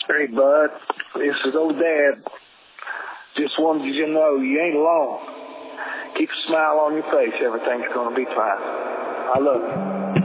Hey, bud. This is old Dad. Just wanted you to know you ain't alone. Keep a smile on your face. Everything's going to be fine. I love you.